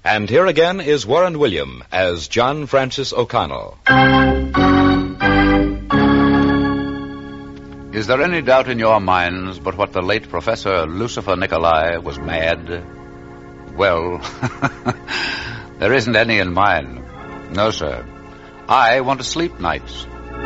And here again is Warren William as John Francis O'Connell. Is there any doubt in your minds but what the late Professor Lucifer Nicolai was mad? Well, there isn't any in mine. No, sir. I want to sleep nights.